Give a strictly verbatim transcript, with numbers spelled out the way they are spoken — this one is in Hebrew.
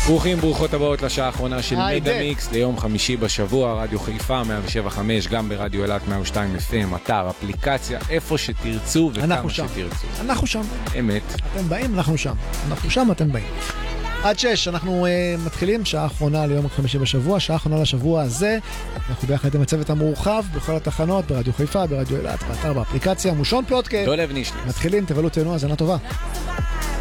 ברוכים, ברוכות הבאות לשעה האחרונה של מגה מיקס ליום חמישי בשבוע, רדיו חיפה מאה שבע חמש, גם ברדיו אלת מאה ושתיים אף אם, אתר, אפליקציה, איפה שתרצו וכמה שתרצו. אנחנו שם. אמת. אתם באים, אנחנו שם. אנחנו שם, אתם באים. עד שש, אנחנו uh, מתחילים, שעה האחרונה ליום חמישי בשבוע, שעה האחרונה לשבוע הזה. אנחנו ביחד עם הצוות המורחב בכל התחנות, ברדיו חיפה, ברדיו אלת, באתר, באפליקציה, מושון פודקאסט. דולב נישלי. מתחילים, תבלו תהנו, האזנה טובה.